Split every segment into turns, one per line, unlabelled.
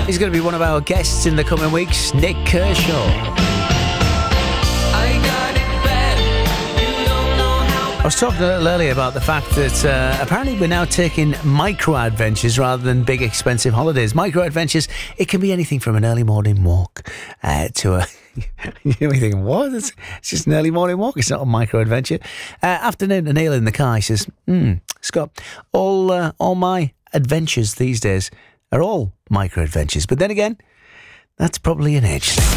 He's going to be one of our guests in the coming weeks, Nick Kershaw. I was talking a little earlier about the fact that apparently we're now taking micro-adventures rather than big expensive holidays. Micro-adventures, it can be anything from an early morning walk to a... You're thinking, what? It's just an early morning walk. It's not a micro-adventure. Afternoon to Neil in the car, he says, Scott, all my adventures these days are all micro-adventures. But then again, that's probably an age thing.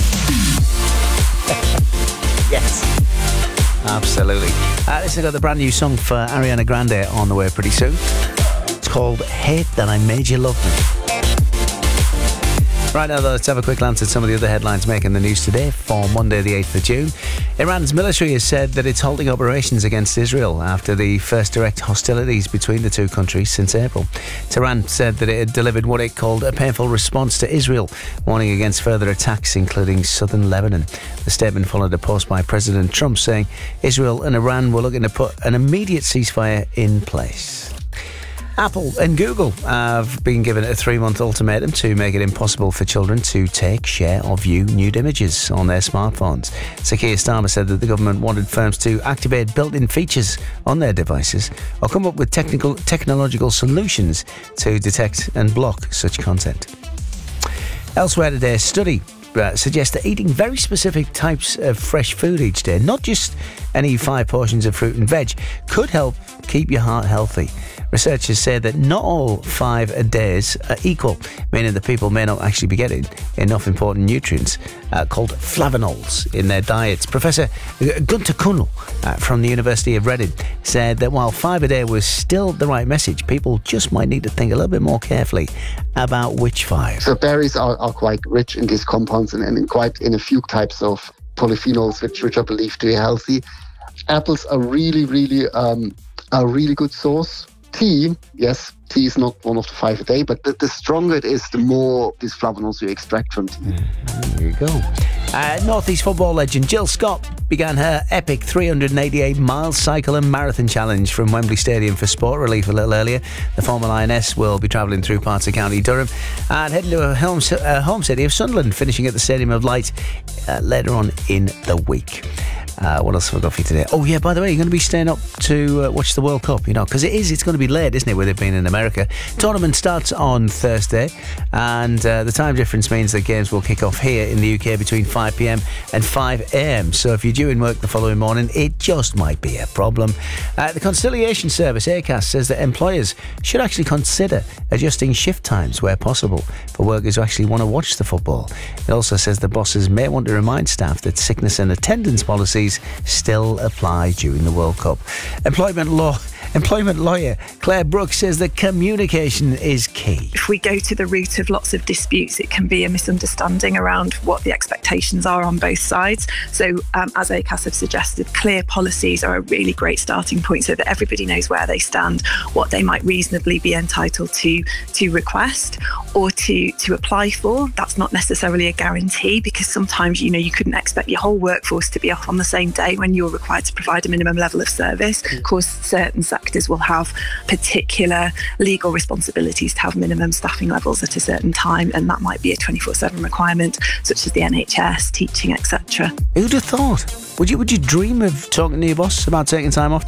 Yes. Absolutely. Listen, I got the brand new song for Ariana Grande on the way pretty soon. It's called Hate That I Made You Love Me. Right now, though, let's have a quick glance at some of the other headlines making the news today for Monday the 8th of June. Iran's military has said that it's halting operations against Israel after the first direct hostilities between the two countries since April. Tehran said that it had delivered what it called a painful response to Israel, warning against further attacks, including southern Lebanon. The statement followed a post by President Trump saying Israel and Iran were looking to put an immediate ceasefire in place. Apple and Google have been given a 3-month ultimatum to make it impossible for children to take, share or view nude images on their smartphones. Sir Keir Starmer said that the government wanted firms to activate built-in features on their devices or come up with technological solutions to detect and block such content. Elsewhere today, a study suggests that eating very specific types of fresh food each day, not just any 5 portions of fruit and veg, could help keep your heart healthy. Researchers say that not all 5 a days are equal, meaning that people may not actually be getting enough important nutrients called flavonols in their diets. Professor Gunter Kuhnel from the University of Reading said that while 5 a day was still the right message, people just might need to think a little bit more carefully about which 5.
So berries are quite rich in these compounds and in a few types of polyphenols which are believed to be healthy. Apples are really good source. Tea, yes, tea is not one of the 5 a day, but the stronger it is, the more these flavonols you extract from tea.
There you go. North East football legend Jill Scott began her epic 388-mile cycle and marathon challenge from Wembley Stadium for Sport Relief a little earlier. The former Lioness will be travelling through parts of County Durham and heading to her home city of Sunderland, finishing at the Stadium of Light later on in the week. What else have I got for you today? Oh, yeah, by the way, you're going to be staying up to watch the World Cup, because it's going to be late, isn't it, with it being in America. Tournament starts on Thursday, and the time difference means that games will kick off here in the UK between 5pm and 5am. So if you're due in work the following morning, it just might be a problem. The conciliation service, ACAS, says that employers should actually consider adjusting shift times where possible for workers who actually want to watch the football. It also says the bosses may want to remind staff that sickness and attendance policies still apply during the World Cup. Employment lawyer Claire Brooks says that communication is key.
If we go to the root of lots of disputes, it can be a misunderstanding around what the expectations are on both sides. So as ACAS have suggested, clear policies are a really great starting point so that everybody knows where they stand, what they might reasonably be entitled to request or to apply for. That's not necessarily a guarantee, because sometimes, you couldn't expect your whole workforce to be off on the same day when you're required to provide a minimum level of service. Of course, certain sectors will have particular legal responsibilities to have minimum staffing levels at a certain time, and that might be a 24/7 requirement, such as the NHS, teaching, etc.
Who'd have thought? Would you dream of talking to your boss about taking time off